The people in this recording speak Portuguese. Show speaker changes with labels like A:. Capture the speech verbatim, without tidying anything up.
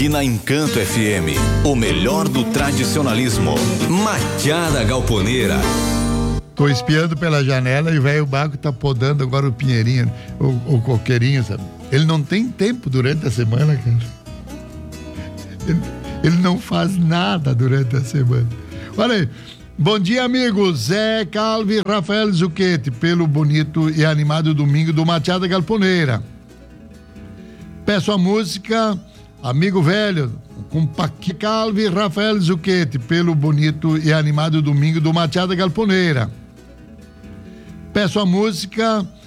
A: Aqui na Encanto F M, o melhor do tradicionalismo. Machada Galponeira.
B: Tô espiando pela janela e o velho Baco tá podando agora o pinheirinho, o, o coqueirinho, sabe? Ele não tem tempo durante a semana, cara. Ele, ele não faz nada durante a semana. Olha aí. Bom dia, amigos. Zé Calvi e Rafael Zucchetti, pelo bonito e animado domingo do Machada Galponeira. Peço a música Amigo Velho, com Paquito Calvi e Rafael Zucchetti, pelo bonito e animado domingo do Machada Galponeira. Peço a música